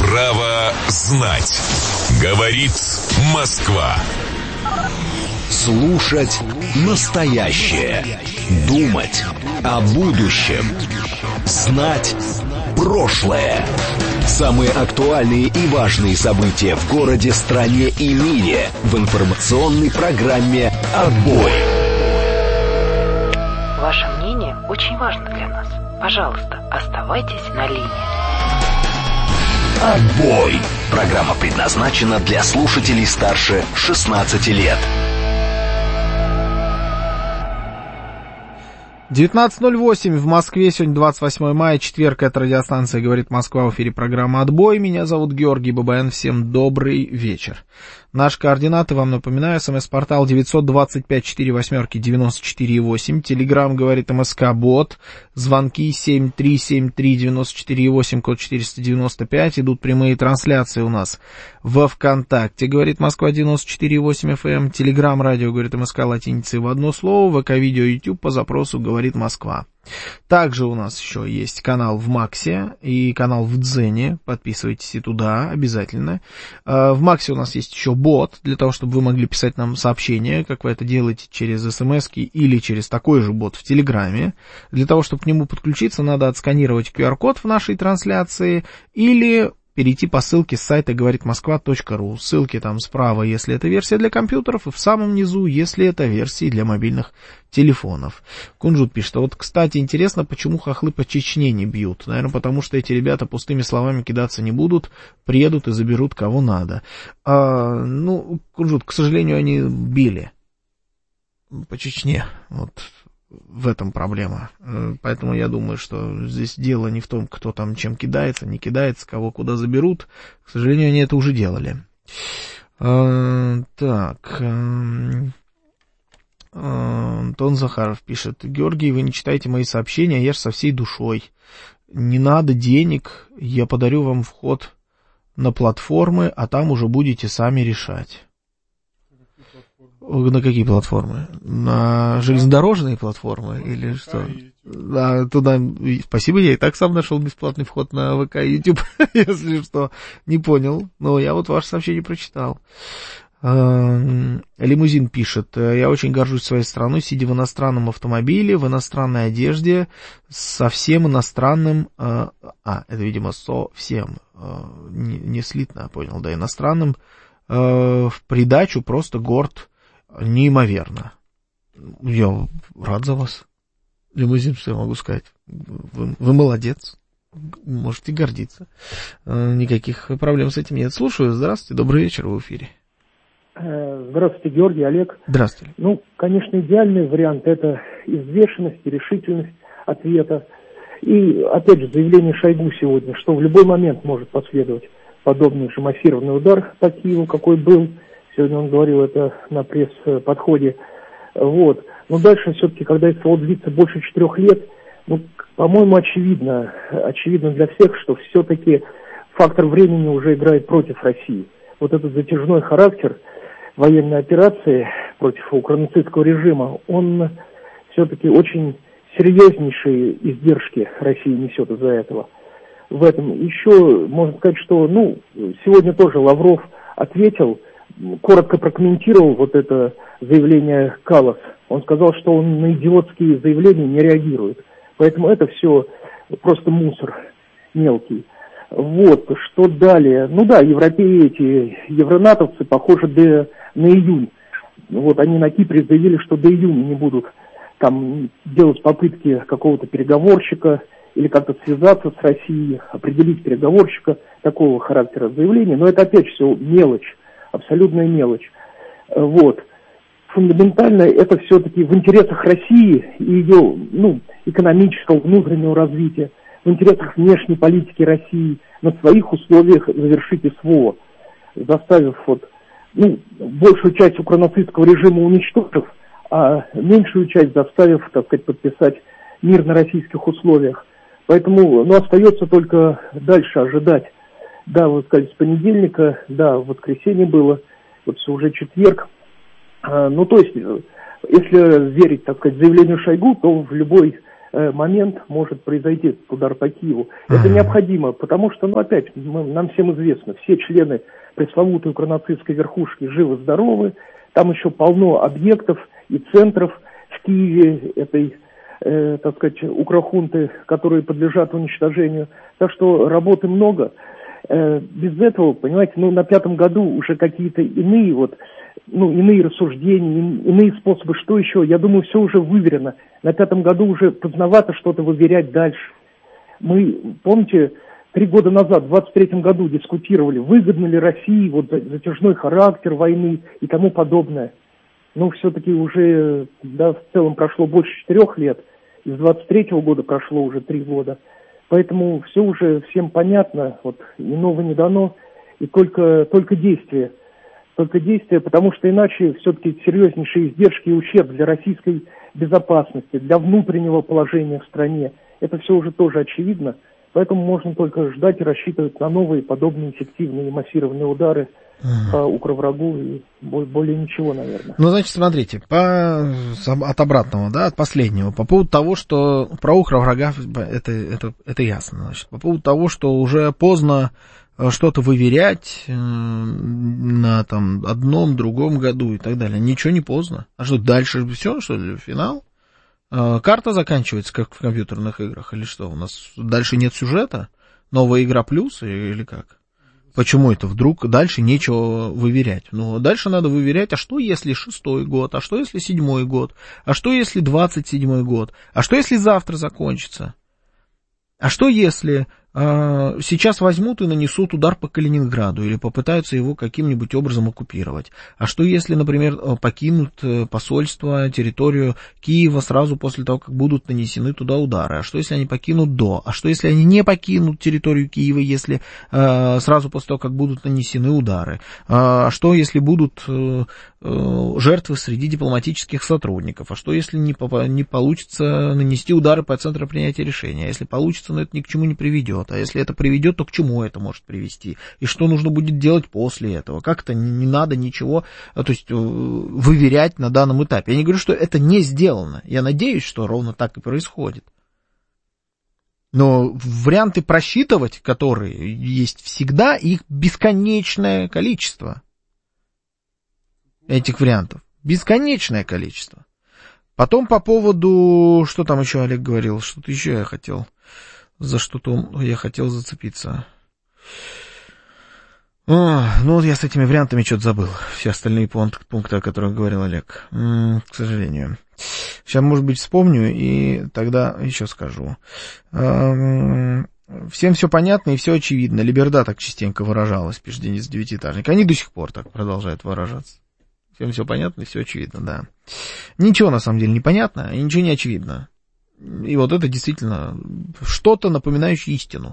Право знать. Говорит Москва. Слушать настоящее. Думать о будущем. Знать прошлое. Самые актуальные и важные события в городе, стране и мире в информационной программе «Отбой». Ваше мнение очень важно для нас. Пожалуйста, оставайтесь на линии. «Отбой». Программа предназначена для слушателей старше 16 лет. 19:08 в Москве, сегодня 28 мая, четверг, это радиостанция «Говорит Москва», в эфире программа «Отбой». Меня зовут Георгий Бабаян, всем добрый вечер. Наши координаты, вам напоминаю, смс-портал 925-48-94-8, телеграм «Говорит МСК» бот, звонки 7373-94-8, код 495, идут прямые трансляции у нас во ВКонтакте, «Говорит Москва» 94,8 FM, телеграм «Радио Говорит МСК» латиницей в одно слово, ВК-видео, YouTube по запросу «Говорит Москва». Также у нас еще есть канал в Максе и канал в Дзене, подписывайтесь и туда обязательно. В Максе у нас есть еще бот, для того, чтобы вы могли писать нам сообщения, как вы это делаете через смс-ки или через такой же бот в Телеграме. Для того, чтобы к нему подключиться, надо отсканировать QR-код в нашей трансляции или перейти по ссылке с сайта говоритмосква.ру. Ссылки там справа, если это версия для компьютеров, и в самом низу, если это версии для мобильных телефонов. Кунжут пишет, а вот, кстати, интересно, почему хохлы по Чечне не бьют? Наверное, потому что эти ребята пустыми словами кидаться не будут, приедут и заберут кого надо. Кунжут, к сожалению, они били по Чечне, вот. В этом проблема. Поэтому я думаю, что здесь дело не в том, кто там чем кидается, не кидается, кого куда заберут. К сожалению, они это уже делали. Антон Захаров пишет. Георгий, вы не читаете мои сообщения, я же со всей душой. Не надо денег, я подарю вам вход на платформы, а там уже будете сами решать. На какие платформы? На железнодорожные платформы или что? Да, туда, спасибо, я и так сам нашел бесплатный вход на ВК и YouTube, если что, не понял, но я вот ваше сообщение прочитал. Лимузин пишет, я очень горжусь своей страной, сидя в иностранном автомобиле, в иностранной одежде, со всем иностранным, это, видимо, совсем, не слитно, понял, да, иностранным, в придачу просто горд неимоверно. Я рад за вас. Лимузин, что я могу сказать. Вы молодец. Можете гордиться. Никаких проблем с этим нет. Слушаю. Здравствуйте. Добрый вечер. В эфире. Здравствуйте, Георгий, Олег. Здравствуйте. Конечно, идеальный вариант – это извешенность и решительность ответа. И, опять же, заявление Шойгу сегодня, что в любой момент может последовать подобный же массированный удар по Киеву, какой был. Сегодня он говорил это на пресс-подходе. Вот. Но дальше все-таки, когда СВО длится больше 4 лет, по-моему, очевидно для всех, что все-таки фактор времени уже играет против России. Вот этот затяжной характер военной операции против укранацистского режима, он все-таки очень серьезнейшие издержки России несет из-за этого. В этом еще можно сказать, что сегодня тоже Лавров ответил, коротко прокомментировал вот это заявление Каллас. Он сказал, что он на идиотские заявления не реагирует. Поэтому это все просто мусор мелкий. Вот, что далее? Евронатовцы, похоже, на июнь. Вот, они на Кипре заявили, что до июня не будут там делать попытки какого-то переговорщика или как-то связаться с Россией, определить переговорщика, такого характера заявления. Но это опять все мелочь. Абсолютная мелочь. Вот. Фундаментально это все-таки в интересах России и ее экономического, внутреннего развития, в интересах внешней политики России на своих условиях завершить СВО, заставив большую часть укранацистского режима уничтожив, а меньшую часть заставив, так сказать, подписать мир на российских условиях. Поэтому остается только дальше ожидать. Да, вы сказали, с понедельника, да, в воскресенье было, вот все уже четверг. То есть, если верить, так сказать, заявлению Шойгу, то в любой момент может произойти этот удар по Киеву. Это необходимо, потому что, опять, нам всем известно, все члены пресловутой укронацистской верхушки живы-здоровы, там еще полно объектов и центров в Киеве этой, так сказать, укрохунты, которые подлежат уничтожению. Так что работы много. Без этого, понимаете, на 5-м году уже какие-то иные иные рассуждения, иные способы, что еще. Я думаю, все уже выверено. На 5-м году уже поздновато что-то выверять дальше. Мы, помните, 3 года назад, в 23-м году дискутировали, выгодно ли России затяжной характер войны и тому подобное. Но все-таки уже, в целом прошло больше 4 лет. Из 23-го года прошло уже 3 года. Поэтому все уже всем понятно, иного не дано, и только действие. Только действие, потому что иначе все-таки серьезнейшие издержки и ущерб для российской безопасности, для внутреннего положения в стране. Это все уже тоже очевидно. Поэтому можно только ждать и рассчитывать на новые подобные эффективные массированные удары по укроврагу и более ничего, наверное. Значит, смотрите, от обратного, от последнего, по поводу того, что про укроврага, это ясно. Значит, по поводу того, что уже поздно что-то выверять на одном, другом году и так далее. Ничего не поздно. А что, дальше все, что ли, финал? Карта заканчивается, как в компьютерных играх, или что? У нас дальше нет сюжета? Новая игра плюс или как? Почему это вдруг дальше нечего выверять? Дальше надо выверять, а что если 6-й год, а что если 7-й год, а что если 27-й год, а что если завтра закончится? А что если сейчас возьмут и нанесут удар по Калининграду или попытаются его каким-нибудь образом оккупировать? А что если, например, покинут посольство, территорию Киева сразу после того, как будут нанесены туда удары? А что если они покинут до? А что если они не покинут территорию Киева, если сразу после того, как будут нанесены удары? А что если будут жертвы среди дипломатических сотрудников? А что если не получится нанести удары по центру принятия решения? А если получится, но это ни к чему не приведет? А если это приведет, то к чему это может привести? И что нужно будет делать после этого? Как это не надо ничего, то есть выверять на данном этапе? Я не говорю, что это не сделано. Я надеюсь, что ровно так и происходит. Но варианты просчитывать, которые есть всегда, их бесконечное количество. Этих вариантов. Бесконечное количество. Потом по поводу... Что там еще Олег говорил? Что-то еще я хотел... За что-то я хотел зацепиться. Я с этими вариантами что-то забыл. Все остальные пункты, о которых говорил Олег. К сожалению. Сейчас, может быть, вспомню, и тогда еще скажу. Всем все понятно и все очевидно. Либерда так частенько выражалась, пишет Денис Девятиэтажник. Они до сих пор так продолжают выражаться. Всем все понятно и все очевидно, да. Ничего, на самом деле, не понятно, и ничего не очевидно. И это действительно что-то напоминающее истину.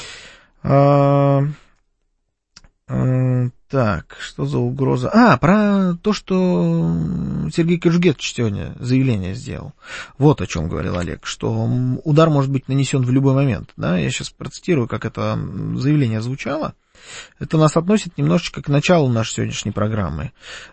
Так, что за угроза? Про то, что Сергей Кожугетович сегодня заявление сделал. Вот о чем говорил Олег, что удар может быть нанесен в любой момент. Да? Я сейчас процитирую, как это заявление звучало. Это нас относит немножечко к началу нашей сегодняшней программы.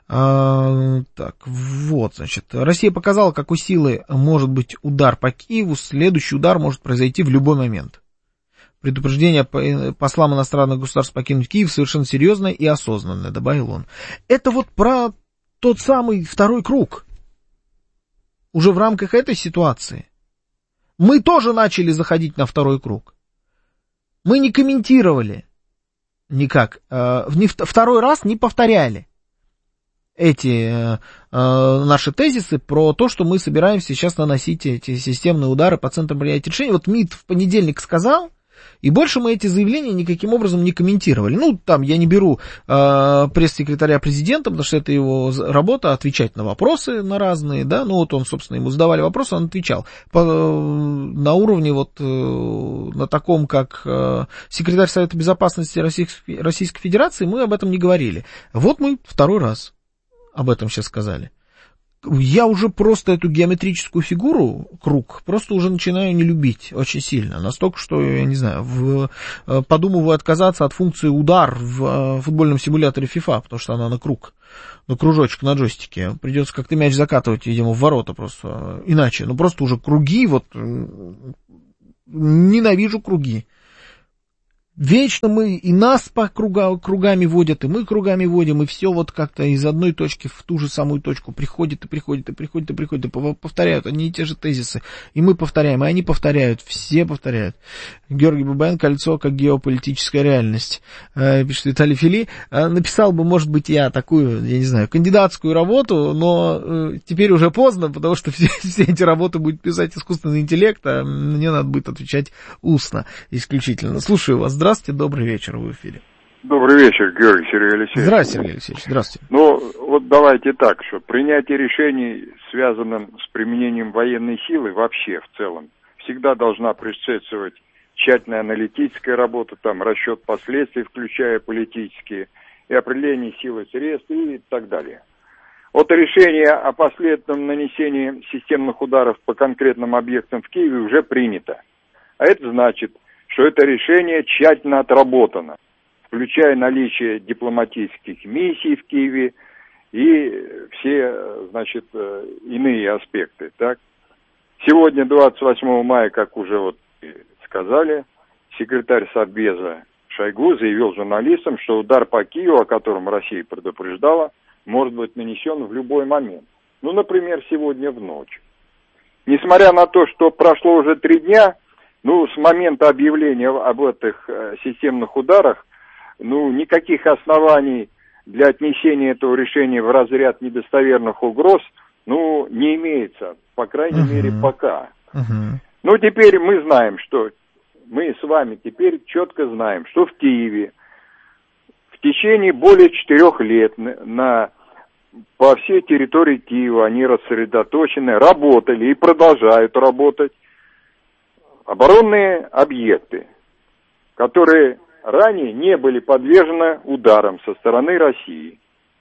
Россия показала, как у силы может быть удар по Киеву, следующий удар может произойти в любой момент. Предупреждение послам иностранных государств покинуть Киев совершенно серьезное и осознанное, добавил он. Это про тот самый второй круг. Уже в рамках этой ситуации. Мы тоже начали заходить на второй круг. Мы не комментировали никак, второй раз не повторяли эти наши тезисы про то, что мы собираемся сейчас наносить эти системные удары по центрам принятия решений. МИД в понедельник сказал, и больше мы эти заявления никаким образом не комментировали. Я не беру пресс-секретаря президента, потому что это его работа, отвечать на вопросы на разные, да, он, собственно, ему задавали вопросы, он отвечал. На уровне на таком, как секретарь Совета Безопасности Российской Федерации, мы об этом не говорили. Мы второй раз об этом сейчас сказали. я уже просто эту геометрическую фигуру, круг, просто уже начинаю не любить очень сильно. Настолько, что, я не знаю, подумываю отказаться от функции удар в футбольном симуляторе FIFA, потому что она на круг, на кружочек на джойстике. Придется как-то мяч закатывать, видимо, в ворота просто. Иначе, просто уже круги, ненавижу круги. Вечно мы, и нас по кругами водят, и мы кругами водим, и все как-то из одной точки в ту же самую точку приходит, и повторяют одни и те же тезисы. И мы повторяем, и они повторяют, все повторяют. Георгий Бабаян, «Кольцо как геополитическая реальность», пишет Виталий Фили. Написал бы, может быть, я такую, я не знаю, кандидатскую работу, но теперь уже поздно, потому что все эти работы будет писать искусственный интеллект, а мне надо будет отвечать устно исключительно. Слушаю вас. Здравствуйте, добрый вечер, вы в эфире. Добрый вечер, Георгий Сергей Алексеевич. Здравствуйте, Сергей Алексеевич, здравствуйте. Давайте так, что принятие решений, связанных с применением военной силы вообще в целом, всегда должна предшествовать тщательная аналитическая работа, расчет последствий, включая политические, и определение силы средств и так далее. Решение о последовательном нанесении системных ударов по конкретным объектам в Киеве уже принято. А это значит, что это решение тщательно отработано, включая наличие дипломатических миссий в Киеве и все, иные аспекты. Так? Сегодня, 28 мая, как уже сказали, секретарь Совбеза Шойгу заявил журналистам, что удар по Киеву, о котором Россия предупреждала, может быть нанесен в любой момент. Например, сегодня в ночь. Несмотря на то, что прошло уже 3 дня, с момента объявления об этих системных ударах, никаких оснований для отнесения этого решения в разряд недостоверных угроз, не имеется, по крайней мере, пока. Теперь мы знаем, что мы с вами теперь четко знаем, что в Киеве в течение более 4 лет по всей территории Киева они рассредоточены, работали и продолжают работать оборонные объекты, которые ранее не были подвержены ударам со стороны России.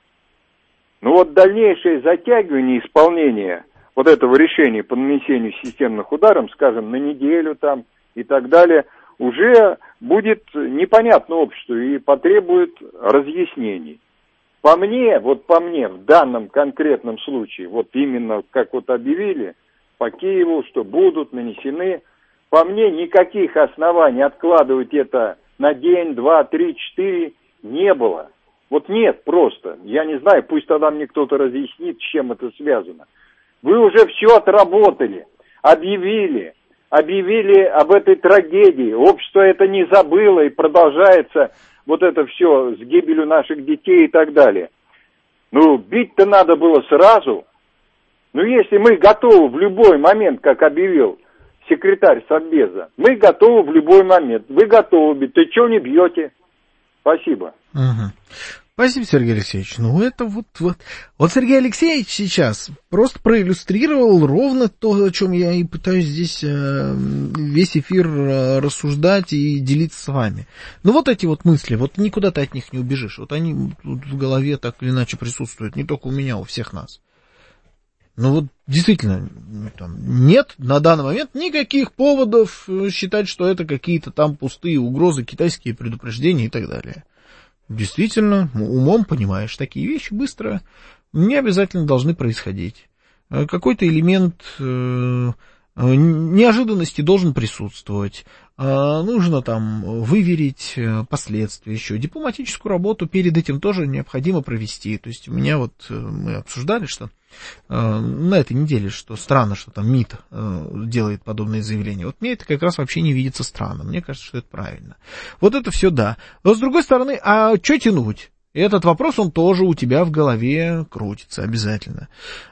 Дальнейшее затягивание исполнения этого решения по нанесению системных ударов, скажем, на неделю и так далее, уже будет непонятно обществу и потребует разъяснений. По мне, в данном конкретном случае, именно как объявили по Киеву, что будут нанесены, по мне, никаких оснований откладывать это на день, 2, 3, 4 не было. Нет просто. Я не знаю, пусть тогда мне кто-то разъяснит, с чем это связано. Вы уже все отработали, объявили об этой трагедии. Общество это не забыло и продолжается это все с гибелью наших детей и так далее. Бить-то надо было сразу. Если мы готовы в любой момент, как объявил секретарь Совбеза, мы готовы в любой момент. Вы готовы бить. Ты чего не бьете? Спасибо. Спасибо, Сергей Алексеевич. Это Сергей Алексеевич сейчас просто проиллюстрировал ровно то, о чем я и пытаюсь здесь весь эфир рассуждать и делиться с вами. Эти мысли, никуда ты от них не убежишь. Они в голове так или иначе присутствуют, не только у меня, у всех нас. Действительно, нет на данный момент никаких поводов считать, что это какие-то пустые угрозы, китайские предупреждения и так далее. Действительно, умом понимаешь, такие вещи быстро не обязательно должны происходить. Какой-то элемент неожиданности должен присутствовать. Нужно выверить последствия еще. Дипломатическую работу перед этим тоже необходимо провести. То есть у меня мы обсуждали, что на этой неделе, что странно, что МИД делает подобные заявления. Мне это как раз вообще не видится странным. Мне кажется, что это правильно. Это все да. Но с другой стороны, а что тянуть? Этот вопрос, он тоже у тебя в голове крутится обязательно.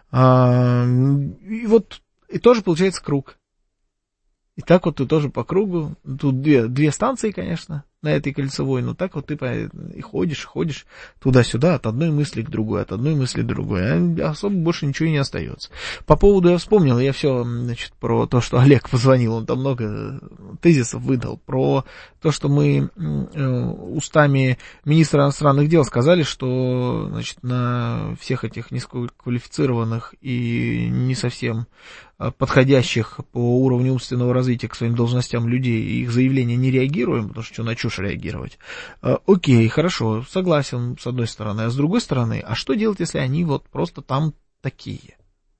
И тоже получается круг. И так ты тоже по кругу. Тут две станции, конечно. на этой кольцевой, но так вот ты и ходишь туда-сюда, от одной мысли к другой, от одной мысли к другой, а особо больше ничего и не остается. По поводу, я вспомнил, я все, значит, про то, что Олег позвонил, он там много тезисов выдал, про то, что мы устами министра иностранных дел сказали, что, значит, на всех этих низкоквалифицированных и не совсем подходящих по уровню умственного развития к своим должностям людей и их заявления не реагируем, потому что на чушь реагировать. Окей, хорошо, согласен, с одной стороны. А с другой стороны, а что делать, если они вот просто там такие?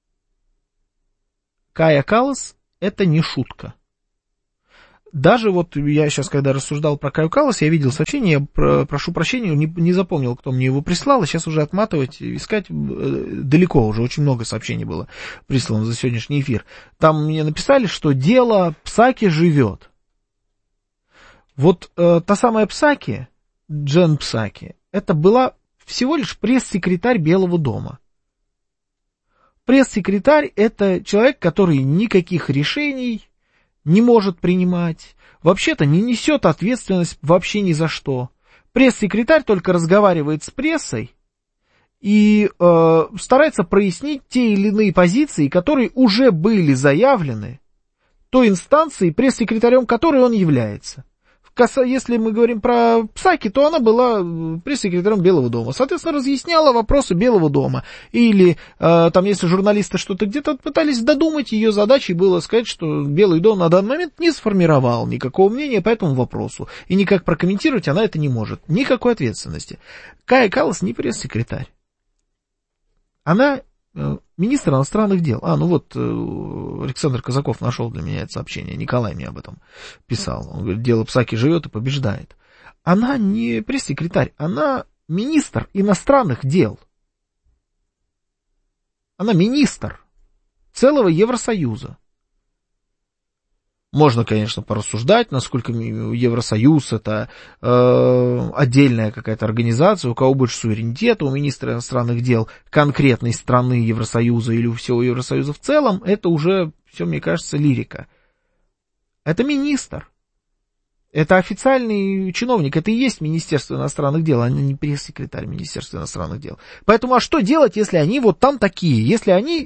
Кая Каллас — это не шутка. Даже вот я сейчас, когда рассуждал про Каю Каллас, я видел сообщение, я прошу прощения, не запомнил, кто мне его прислал, а сейчас уже отматывать, искать далеко, уже очень много сообщений было прислано за сегодняшний эфир. Там мне написали, что дело Псаки живет. Вот та самая Псаки, Джен Псаки, это была всего лишь пресс-секретарь Белого дома. Пресс-секретарь — это человек, который никаких решений не может принимать, вообще-то не несет ответственность вообще ни за что. Пресс-секретарь только разговаривает с прессой и старается прояснить те или иные позиции, которые уже были заявлены той инстанцией, пресс-секретарем которой он является. Если мы говорим про Псаки, то она была пресс-секретарем Белого дома. Соответственно, разъясняла вопросы Белого дома. Или там, если журналисты что-то где-то пытались додумать, ее задачей было сказать, что Белый дом на данный момент не сформировал никакого мнения по этому вопросу. И никак прокомментировать она это не может. Никакой ответственности. Кая Каллас не пресс-секретарь. Она министр иностранных дел. Ну вот, Александр Казаков нашел для меня это сообщение, Николай мне об этом писал. Он говорит, дело Псаки живет и побеждает. Она не пресс-секретарь, она министр иностранных дел. Она министр целого Евросоюза. Можно, конечно, порассуждать, насколько Евросоюз это отдельная какая-то организация, у кого больше суверенитета, у министра иностранных дел конкретной страны Евросоюза или у всего Евросоюза в целом, это уже все, мне кажется, лирика. Это министр. Это официальный чиновник, это и есть Министерство иностранных дел, а не пресс-секретарь Министерства иностранных дел. Поэтому, а что делать, если они вот там такие, если они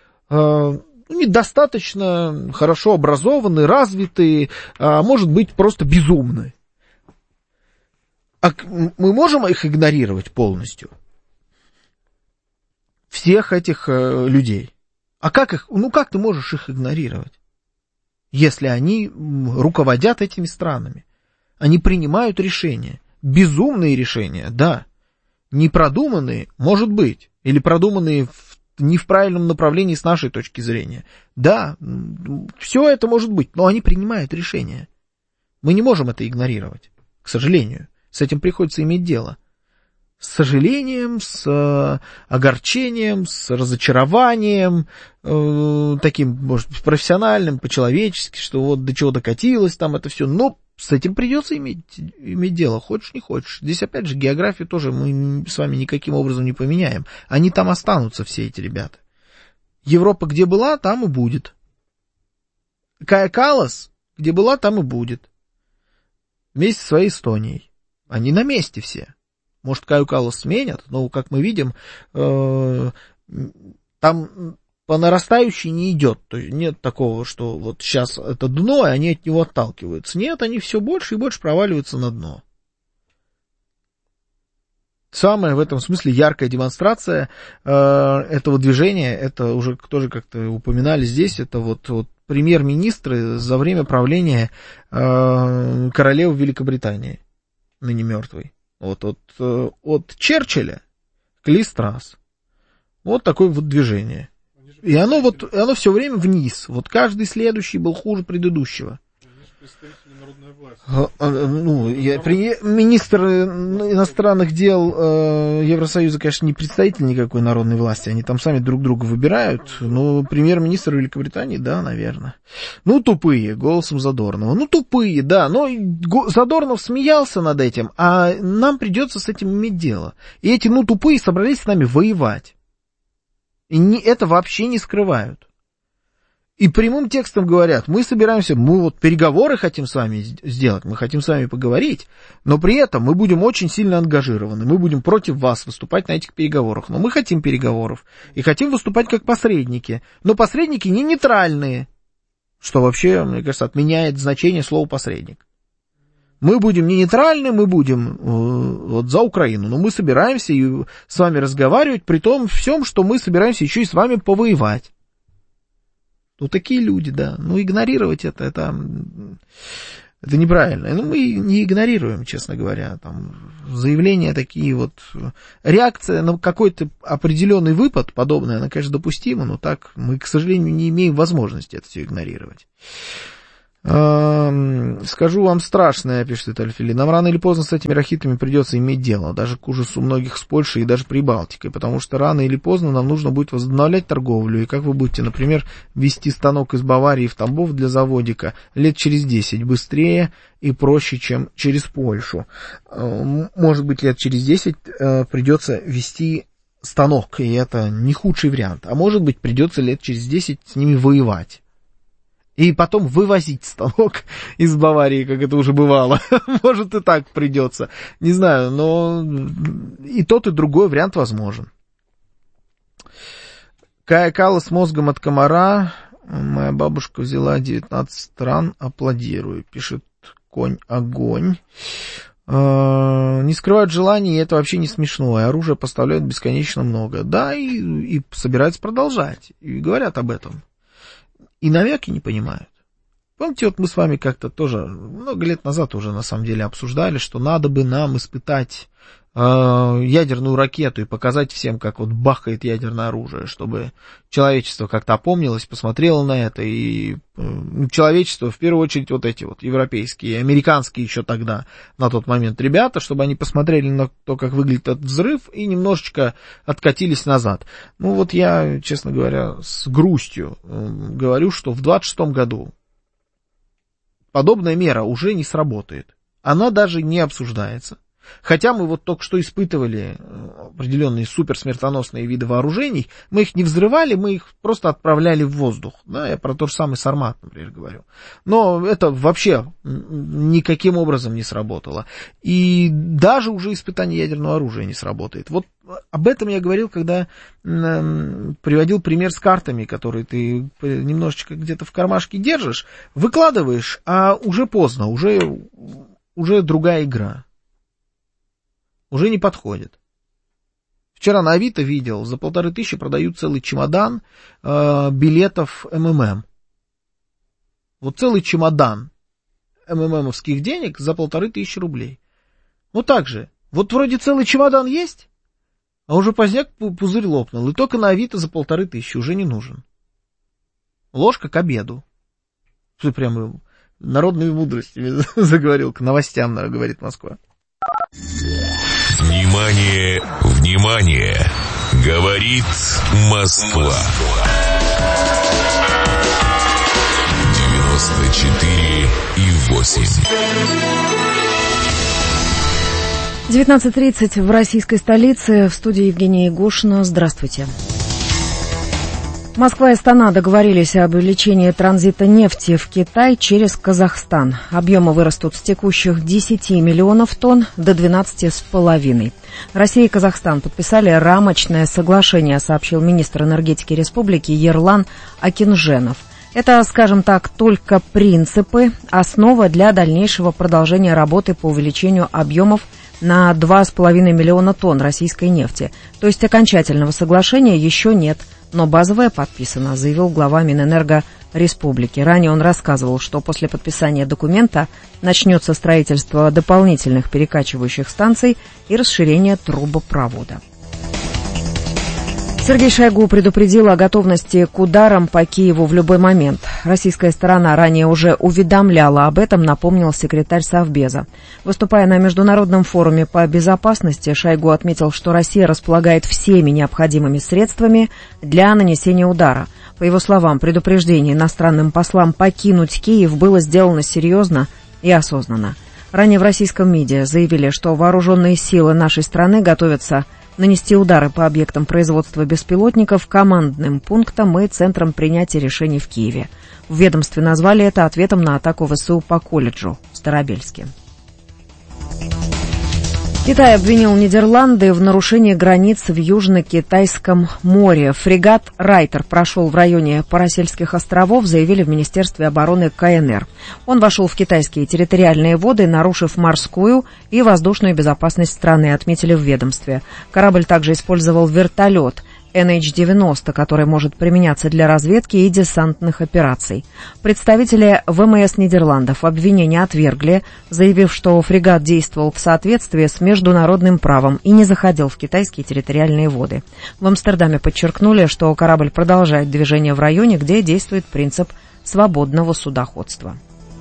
недостаточно хорошо образованы, развиты, а может быть просто безумны? А мы можем их игнорировать полностью? Всех этих людей. А как их, как ты можешь их игнорировать? Если они руководят этими странами, они принимают решения, безумные решения, да, непродуманные, может быть, или продуманные не в правильном направлении с нашей точки зрения, да, все это может быть, но они принимают решения. Мы не можем это игнорировать, к сожалению, с этим приходится иметь дело. С сожалением, с огорчением, с разочарованием, таким, может быть, профессиональным, по-человечески, что вот до чего докатилось там это все. Но с этим придется иметь дело, хочешь не хочешь. Здесь, опять же, географию тоже мы с вами никаким образом не поменяем. Они там останутся, все эти ребята. Европа где была, там и будет. Кая Каллас где была, там и будет. Вместе со своей Эстонией. Они на месте все. Может, Каю Каллас сменят, но, как мы видим, там по нарастающей не идет. То есть нет такого, что вот сейчас это дно, и они от него отталкиваются. Нет, они все больше и больше проваливаются на дно. Самая в этом смысле яркая демонстрация этого движения, это уже тоже как-то упоминали здесь, это вот премьер-министры за время правления королевы Великобритании, ныне мертвой. Вот от Черчилля к Ли Страс. Вот такое вот движение. И оно все время вниз. Вот каждый следующий был хуже предыдущего. Министр иностранных дел Евросоюза, конечно, не представитель никакой народной власти. Они там сами друг друга выбирают. Но премьер-министр Великобритании, да, наверное. Тупые, голосом Задорнова. Тупые, да. Но Задорнов смеялся над этим, а нам придется с этим иметь дело. И эти, тупые собрались с нами воевать. И это вообще не скрывают. И прямым текстом говорят, мы собираемся, мы вот переговоры хотим с вами сделать, мы хотим с вами поговорить, но при этом мы будем очень сильно ангажированы, мы будем против вас выступать на этих переговорах. Но мы хотим переговоров и хотим выступать как посредники, но посредники не нейтральные, что вообще, мне кажется, отменяет значение слова посредник. Мы будем не нейтральны, мы будем вот за Украину, но мы собираемся и с вами разговаривать, при том всем, что мы собираемся еще и с вами повоевать. Ну, такие люди, да. Ну, игнорировать это неправильно. Ну, мы не игнорируем, честно говоря. Там заявления такие вот. Реакция на какой-то определенный выпад, подобное, она, конечно, допустима, но так мы, к сожалению, не имеем возможности это все игнорировать. Скажу вам страшное, пишет Альфили. Нам рано или поздно с этими ракетами придется иметь дело, даже к ужасу многих с Польшей и даже Прибалтикой, потому что рано или поздно нам нужно будет возобновлять торговлю, и как вы будете, например, везти станок из Баварии в Тамбов для заводика лет через 10 быстрее и проще, чем через Польшу. Может быть, лет через 10 придется везти станок, и это не худший вариант, а может быть, придется лет через 10 с ними воевать. И потом вывозить станок из Баварии, как это уже бывало. Может, и так придется. Не знаю, но и тот, и другой вариант возможен. Кая Каллас с мозгом от комара. Моя бабушка взяла 19 стран, аплодирую. Пишет Конь Огонь. Не скрывают желаний, и это вообще не смешно. И оружие поставляют бесконечно много. Да, и собираются продолжать. И говорят об этом. И навеки не понимают. Помните, вот мы с вами как-то тоже много лет назад уже на самом деле обсуждали, что надо бы нам испытать ядерную ракету и показать всем, как вот бахает ядерное оружие, чтобы человечество как-то опомнилось, посмотрело на это, и человечество, в первую очередь вот эти вот европейские, американские еще тогда, на тот момент ребята, чтобы они посмотрели на то, как выглядит этот взрыв, и немножечко откатились назад. Ну вот я, честно говоря, с грустью говорю, что в 26-м году подобная мера уже не сработает. Она даже не обсуждается. Хотя мы вот только что испытывали определенные суперсмертоносные виды вооружений, мы их не взрывали, мы их просто отправляли в воздух. Да, я про то же самое Сармат, например, говорю. Но это вообще никаким образом не сработало. И даже уже испытание ядерного оружия не сработает. Вот об этом я говорил, когда приводил пример с картами, которые ты немножечко где-то в кармашке держишь, выкладываешь, а уже поздно, уже другая игра. Уже не подходит. Вчера на Авито видел, за 1500 продают целый чемодан билетов МММ. Вот целый чемодан МММовских денег за 1500 рублей. Вот так же. Вот вроде целый чемодан есть, а уже поздняк пузырь лопнул. И только на Авито за 1500 уже не нужен. Ложка к обеду. Прямо народными мудростями заговорил, к новостям, наверное, говорит Москва. Внимание, внимание! Говорит Москва. 94,8. 19:30 в российской столице. В студии Евгения Егошина. Здравствуйте. Москва и Астана договорились об увеличении транзита нефти в Китай через Казахстан. Объемы вырастут с текущих 10 миллионов тонн до 12,5. Россия и Казахстан подписали рамочное соглашение, сообщил министр энергетики республики Ерлан Акинженов. Это, скажем так, только принципы, основа для дальнейшего продолжения работы по увеличению объемов на 2,5 миллиона тонн российской нефти. То есть окончательного соглашения еще нет. Но базовое подписано, заявил глава Минэнерго республики. Ранее он рассказывал, что после подписания документа начнется строительство дополнительных перекачивающих станций и расширение трубопровода. Сергей Шойгу предупредил о готовности к ударам по Киеву в любой момент. Российская сторона ранее уже уведомляла об этом, напомнил секретарь Совбеза. Выступая на международном форуме по безопасности, Шойгу отметил, что Россия располагает всеми необходимыми средствами для нанесения удара. По его словам, предупреждение иностранным послам покинуть Киев было сделано серьезно и осознанно. Ранее в российском МИДе заявили, что вооруженные силы нашей страны готовятся нанести удары по объектам производства беспилотников, командным пунктам и центрам принятия решений в Киеве. В ведомстве назвали это ответом на атаку ВСУ по колледжу в Старобельске. Китай обвинил Нидерланды в нарушении границ в Южно-Китайском море. Фрегат «Райтер» прошел в районе Парасельских островов, заявили в Министерстве обороны КНР. Он вошел в китайские территориальные воды, нарушив морскую и воздушную безопасность страны, отметили в ведомстве. Корабль также использовал вертолет NH-90, который может применяться для разведки и десантных операций. Представители ВМС Нидерландов обвинения отвергли, заявив, что фрегат действовал в соответствии с международным правом и не заходил в китайские территориальные воды. В Амстердаме подчеркнули, что корабль продолжает движение в районе, где действует принцип свободного судоходства.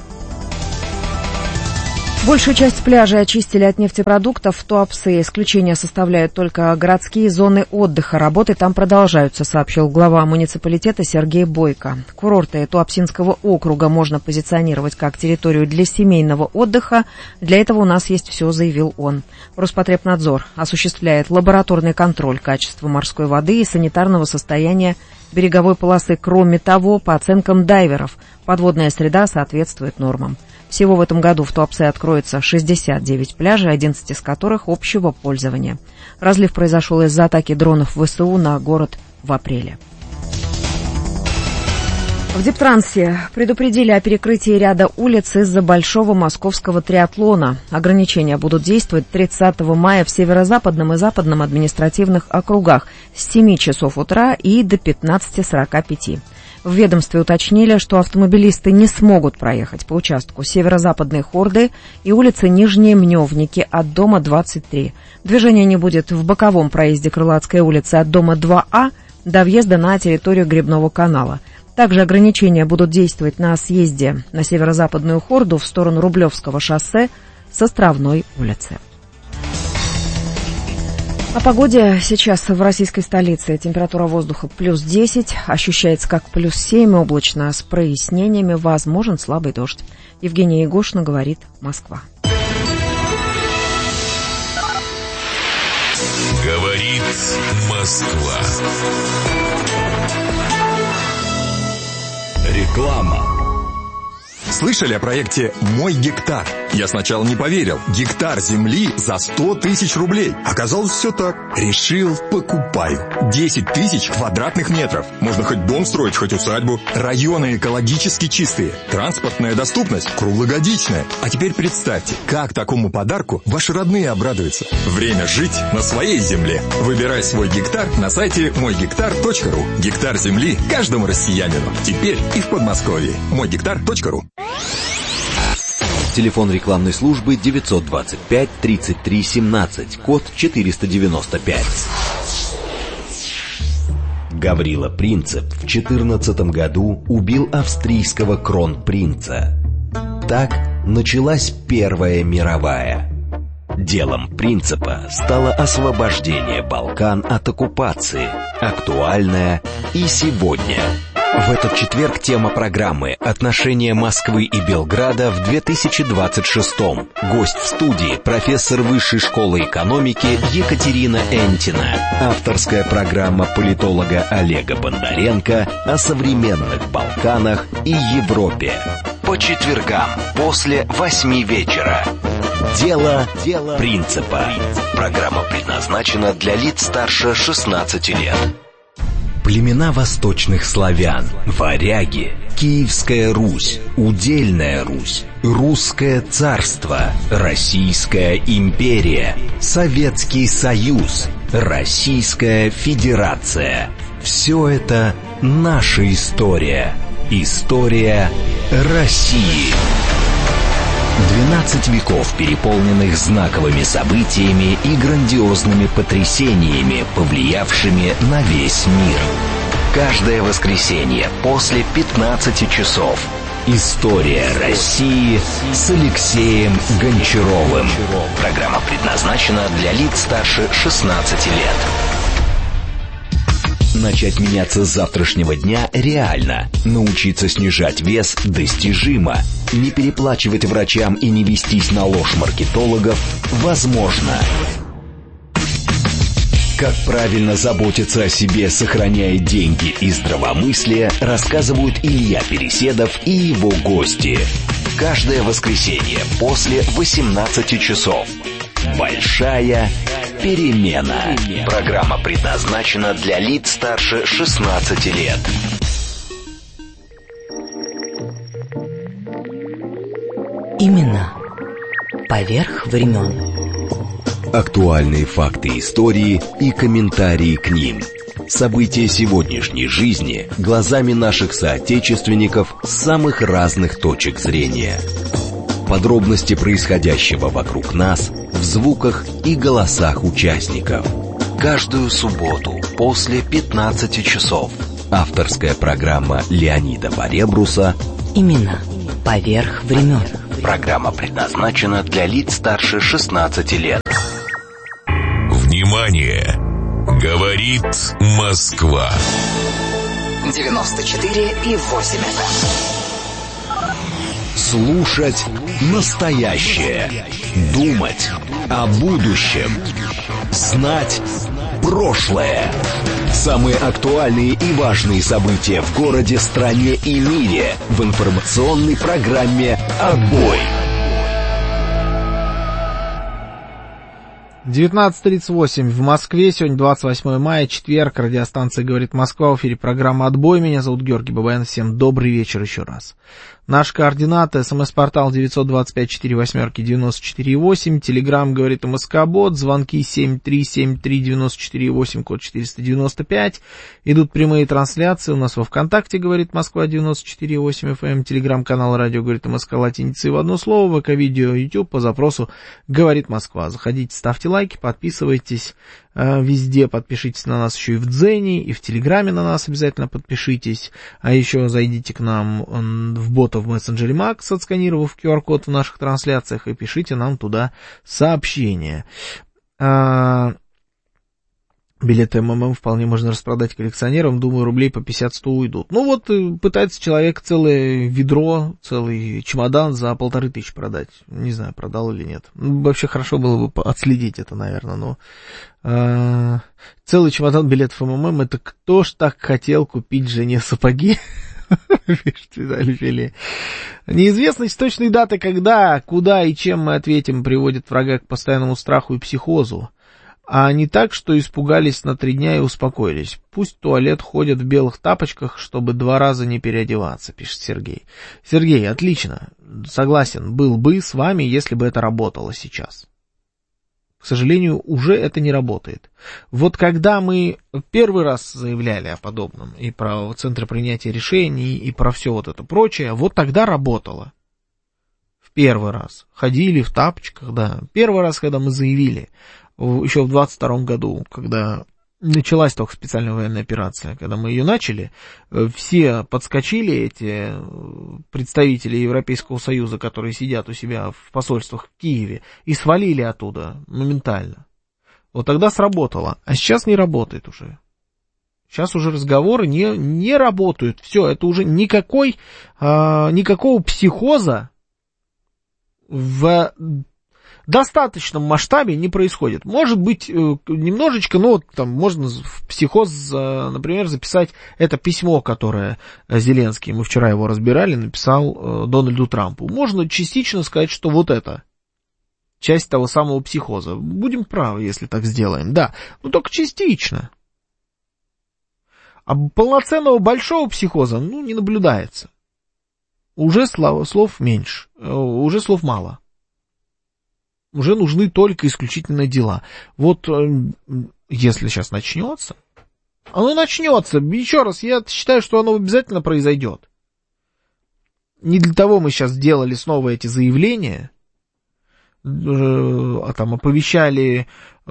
Большую часть пляжей очистили от нефтепродуктов в Туапсе. Исключение составляют только городские зоны отдыха. Работы там продолжаются, сообщил глава муниципалитета Сергей Бойко. Курорты Туапсинского округа можно позиционировать как территорию для семейного отдыха. Для этого у нас есть все, заявил он. Роспотребнадзор осуществляет лабораторный контроль качества морской воды и санитарного состояния береговой полосы. Кроме того, по оценкам дайверов, подводная среда соответствует нормам. Всего в этом году в Туапсе откроется 69 пляжей, 11 из которых общего пользования. Разлив произошел из-за атаки дронов ВСУ на город в апреле. В Дептрансе предупредили о перекрытии ряда улиц из-за большого московского триатлона. Ограничения будут действовать 30 мая в северо-западном и западном административных округах с 7 часов утра и до 15:45. В ведомстве уточнили, что автомобилисты не смогут проехать по участку северо-западной Хорды и улицы Нижние Мневники от дома 23. Движения не будет в боковом проезде Крылатской улицы от дома 2А до въезда на территорию Грибного канала. Также ограничения будут действовать на съезде на северо-западную Хорду в сторону Рублевского шоссе с Островной улицы. О погоде сейчас в российской столице. Температура воздуха плюс 10, ощущается как плюс 7, облачно с прояснениями, возможен слабый дождь. Евгения Егошина, говорит Москва. Говорит Москва. Реклама. Слышали о проекте «Мой гектар»? Я сначала не поверил. Гектар земли за 100 тысяч рублей. Оказалось, все так. Решил, покупаю. 10 тысяч квадратных метров. Можно хоть дом строить, хоть усадьбу. Районы экологически чистые. Транспортная доступность круглогодичная. А теперь представьте, как такому подарку ваши родные обрадуются. Время жить на своей земле. Выбирай свой гектар на сайте мойгектар.ру. Гектар земли каждому россиянину. Теперь и в Подмосковье. Мойгектар.ру. Телефон рекламной службы 925 33 17, код 495. Гаврила Принцип в 2014 году убил австрийского кронпринца. Так началась Первая мировая. Делом Принципа стало освобождение Балкан от оккупации, актуальное и сегодня. В этот четверг тема программы «Отношения Москвы и Белграда в 2026-м». Гость в студии – профессор Высшей школы экономики Екатерина Энтина. Авторская программа политолога Олега Бондаренко о современных Балканах и Европе. По четвергам после 8 вечера. Дело Принципа. Программа предназначена для лиц старше 16 лет. Племена восточных славян, варяги, Киевская Русь, Удельная Русь, Русское царство, Российская империя, Советский Союз, Российская Федерация. Все это наша история. История России. 12 веков, переполненных знаковыми событиями и грандиозными потрясениями, повлиявшими на весь мир. Каждое воскресенье после 15 часов. История России с Алексеем Гончаровым. Программа предназначена для лиц старше 16 лет. Начать меняться с завтрашнего дня реально. Научиться снижать вес достижимо. Не переплачивать врачам и не вестись на ложь маркетологов возможно. Как правильно заботиться о себе, сохраняя деньги и здравомыслие, рассказывают Илья Переседов и его гости. Каждое воскресенье после 18 часов. Большая перемена. Программа предназначена для лиц старше 16 лет. Имена поверх времен. Актуальные факты истории и комментарии к ним. События сегодняшней жизни глазами наших соотечественников с самых разных точек зрения. Подробности происходящего вокруг нас в звуках и голосах участников. Каждую субботу после 15 часов. Авторская программа Леонида Баребруса Имена поверх времен. Программа предназначена для лиц старше 16 лет. Внимание! Говорит Москва. 94,8 FM. Слушать настоящее. Думать о будущем. Знать прошлое. Самые актуальные и важные события в городе, стране и мире в информационной программе «Отбой». 19:38 в Москве, сегодня 28 мая, четверг, радиостанция «Говорит Москва», в эфире программа «Отбой», меня зовут Георгий Бабаян, всем добрый вечер еще раз. Наши координаты: СМС-портал 925-48-94-8, Телеграм «Говорит МСК-бот», звонки 7373-94-8, код 495, идут прямые трансляции, у нас во ВКонтакте «Говорит Москва» 94,8 FM, Телеграм-канал «Радио Говорит МСК» латиницей в одно слово, ВК-видео, YouTube по запросу «Говорит Москва». Заходите, ставьте лайки, подписывайтесь везде, подпишитесь на нас еще и в Дзене, и в Телеграме на нас обязательно подпишитесь, а еще зайдите к нам в бота в мессенджере Макс, отсканировав QR-код в наших трансляциях, и пишите нам туда сообщения. Билеты МММ вполне можно распродать коллекционерам, думаю, рублей по 50-100 уйдут. Ну вот, пытается человек целое ведро, целый чемодан за 1500 продать. Не знаю, продал или нет. Вообще хорошо было бы отследить это, наверное, но... целый чемодан билетов МММ, это кто ж так хотел купить жене сапоги? Неизвестность точной даты, когда, куда и чем мы ответим, приводит врага к постоянному страху и психозу. А не так, что испугались на 3 дня и успокоились. Пусть в туалет ходят в белых тапочках, чтобы 2 раза не переодеваться, пишет Сергей. Сергей, отлично, согласен, был бы с вами, если бы это работало сейчас. К сожалению, уже это не работает. Вот когда мы первый раз заявляли о подобном, и про центры принятия решений, и про все вот это прочее, вот тогда работало. В первый раз. Ходили в тапочках, да. Первый раз, когда мы заявили, еще в 22 году, когда началась только специальная военная операция, когда мы ее начали, все подскочили, эти представители Европейского Союза, которые сидят у себя в посольствах в Киеве, и свалили оттуда моментально. Вот тогда сработало, а сейчас не работает уже. Сейчас уже разговоры не работают. Все, это уже никакого психоза в достаточном масштабе не происходит. Может быть, немножечко, ну, там можно в психоз, например, записать это письмо, которое Зеленский, мы вчера его разбирали, написал Дональду Трампу. Можно частично сказать, что вот это часть того самого психоза. Будем правы, если так сделаем, да, но только частично. А полноценного большого психоза, ну, не наблюдается. Уже слов меньше, уже слов мало. Уже нужны только исключительно дела. Вот если сейчас начнется, оно начнется. Еще раз, я считаю, что оно обязательно произойдет. Не для того мы сейчас делали снова эти заявления, там оповещали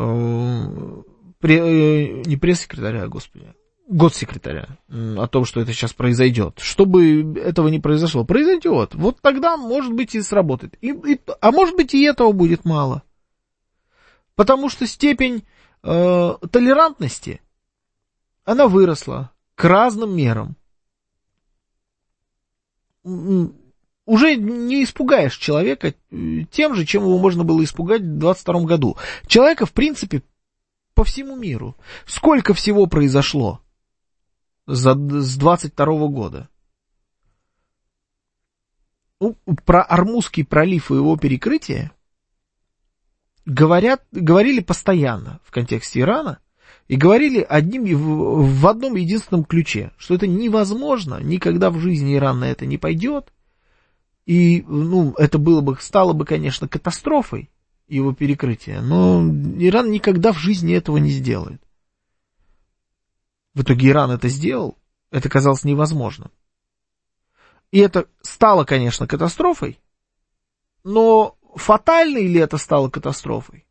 не пресс-секретаря, господи, госсекретаря о том, что это сейчас произойдет. Чтобы этого не произошло, произойдет. Вот тогда, может быть, и сработает. А может быть, и этого будет мало. Потому что степень толерантности, она выросла к разным мерам. Уже не испугаешь человека тем же, чем его можно было испугать в 22 году. Человека, в принципе, по всему миру. Сколько всего произошло с 22 года? Ну, про Ормузский пролив и его перекрытие говорили постоянно в контексте Ирана, и говорили в одном единственном ключе, что это невозможно, никогда в жизни Иран на это не пойдет, и, ну, это стало бы, конечно, катастрофой, его перекрытие, но Иран никогда в жизни этого не сделает. В итоге Иран это сделал, это казалось невозможным. И это стало, конечно, катастрофой, но фатальной ли это стало катастрофой?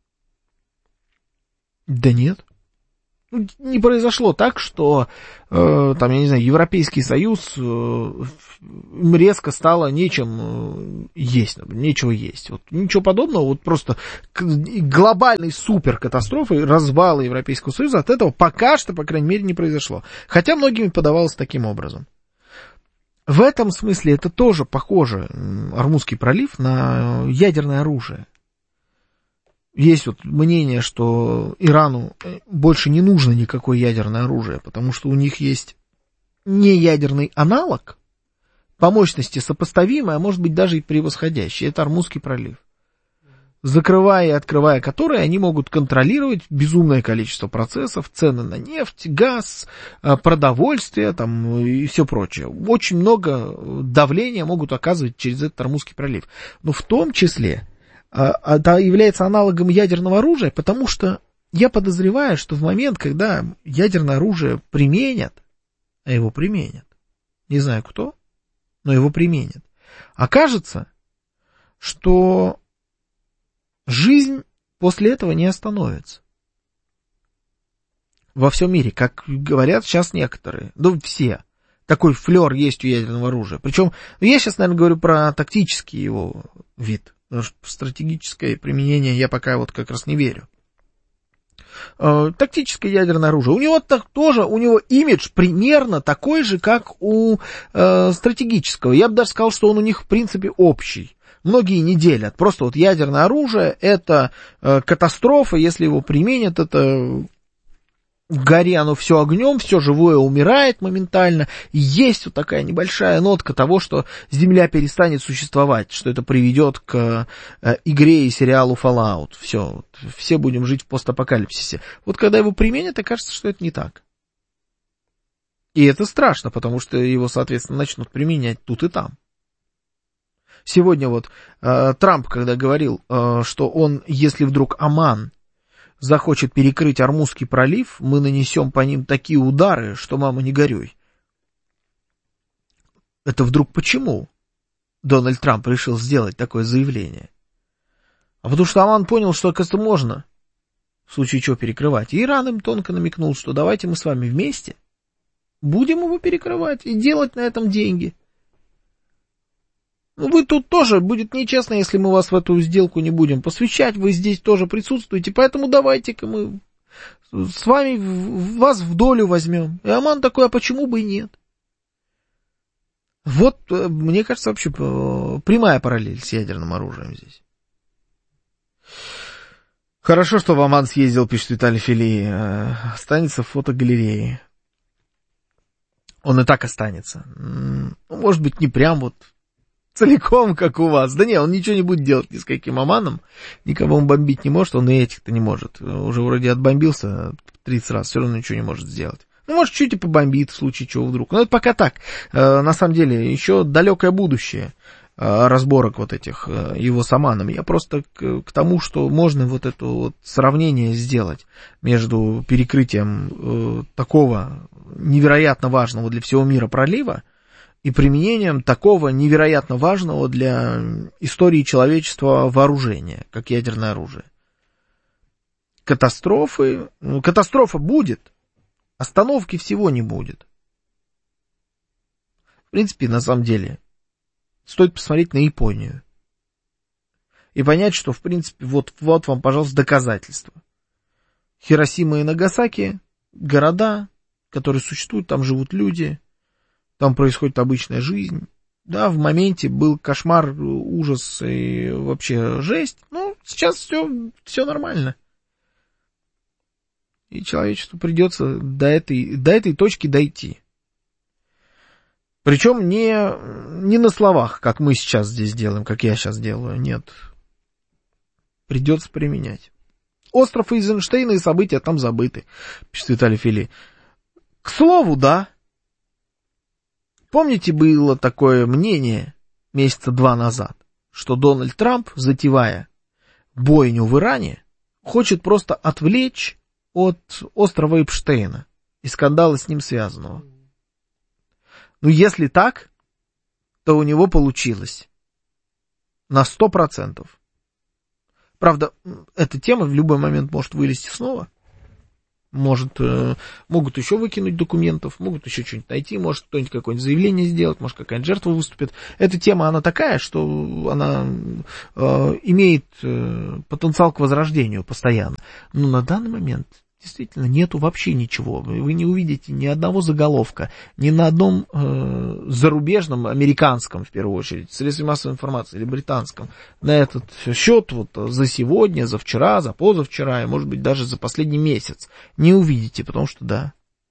Да нет. Не произошло так, что, там, я не знаю, Европейский Союз резко стало нечего есть. Вот ничего подобного, вот просто глобальной суперкатастрофы, развала Европейского Союза от этого пока что, по крайней мере, не произошло. Хотя многими подавалось таким образом. В этом смысле это тоже похоже, Ормузский пролив, на ядерное оружие. Есть вот мнение, что Ирану больше не нужно никакое ядерное оружие, потому что у них есть неядерный аналог, по мощности сопоставимый, а может быть даже и превосходящий. Это Ормузский пролив. Закрывая и открывая который, они могут контролировать безумное количество процессов, цены на нефть, газ, продовольствие там, и все прочее. Очень много давления могут оказывать через этот Ормузский пролив. Но в том числе это является аналогом ядерного оружия, потому что я подозреваю, что в момент, когда ядерное оружие применят, а его применят, не знаю кто, но его применят, окажется, что жизнь после этого не остановится. Во всем мире, как говорят сейчас некоторые, ну все, такой флер есть у ядерного оружия. Причем, я сейчас, наверное, говорю про тактический его вид. Потому что в стратегическое применение я пока вот как раз не верю. Тактическое ядерное оружие. У него тоже, у него имидж примерно такой же, как у стратегического. Я бы даже сказал, что он у них в принципе общий. Многие не делят. Просто вот ядерное оружие это катастрофа, если его применят, это гори оно все огнем, все живое умирает моментально. И есть вот такая небольшая нотка того, что Земля перестанет существовать, что это приведет к игре и сериалу Fallout. Все будем жить в постапокалипсисе. Вот когда его применят, окажется, что это не так. И это страшно, потому что его, соответственно, начнут применять тут и там. Сегодня вот Трамп, когда говорил, что он, если вдруг Оман захочет перекрыть Ормузский пролив, мы нанесем по ним такие удары, что мама не горюй. Это вдруг почему Дональд Трамп решил сделать такое заявление? А потому что Оман понял, что, оказывается, можно в случае чего перекрывать. И Иран им тонко намекнул, что давайте мы с вами вместе будем его перекрывать и делать на этом деньги. Ну, вы тут тоже, будет нечестно, если мы вас в эту сделку не будем посвящать, вы здесь тоже присутствуете, поэтому давайте-ка мы с вами вас в долю возьмем. И Оман такой, а почему бы и нет? Вот, мне кажется, вообще прямая параллель с ядерным оружием здесь. Хорошо, что в Оман съездил, пишет Виталий Фили, останется в фотогалерее. Он и так останется. Может быть, не прям вот целиком, как у вас. Да не, он ничего не будет делать ни с каким Оманом, никого он бомбить не может, он и этих-то не может. Уже вроде отбомбился 30 раз, все равно ничего не может сделать. Ну, может, чуть и побомбит, в случае чего вдруг. Но это пока так. На самом деле, еще далекое будущее разборок вот этих его с Оманом. Я просто к тому, что можно вот это вот сравнение сделать между перекрытием такого невероятно важного для всего мира пролива и применением такого невероятно важного для истории человечества вооружения, как ядерное оружие. Катастрофа будет, остановки всего не будет. В принципе, на самом деле, стоит посмотреть на Японию и понять, что, в принципе, вот вам, пожалуйста, доказательства. Хиросима и Нагасаки, города, которые существуют, там живут люди, там происходит обычная жизнь. Да, в моменте был кошмар, ужас и вообще жесть. Ну, сейчас все нормально. и человечеству придется до этой точки дойти. Причем не на словах, как мы сейчас здесь делаем, как я сейчас делаю, нет. Придется применять. Остров Эйзенштейна и события там забыты, пишет Виталий Фили. К слову, да. Помните, было такое мнение месяца 2 назад, что Дональд Трамп, затевая бойню в Иране, хочет просто отвлечь от острова Эпштейна и скандала с ним связанного. Ну, если так, то у него получилось на 100%. Правда, эта тема в любой момент может вылезти снова. Могут еще выкинуть документов, могут еще что-нибудь найти, может кто-нибудь какое-нибудь заявление сделать, может какая-нибудь жертва выступит. Эта тема, она такая, что она имеет потенциал к возрождению постоянно. Но на данный момент действительно нету вообще ничего. Вы не увидите ни одного заголовка, ни на одном зарубежном, американском, в первую очередь, средстве массовой информации или британском, на этот счет вот за сегодня, за вчера, за позавчера, и, может быть, даже за последний месяц. Не увидите, потому что, да,